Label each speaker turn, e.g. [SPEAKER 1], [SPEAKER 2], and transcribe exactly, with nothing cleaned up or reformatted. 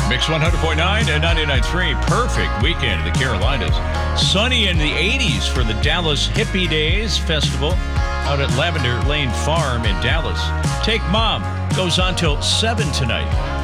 [SPEAKER 1] Mix one hundred point nine and ninety-nine point three. Perfect weekend in the Carolinas. Sunny in the eighties for the Dallas Hippie Days Festival out at Lavender Lane Farm in Dallas. Take Mom goes on till seven tonight.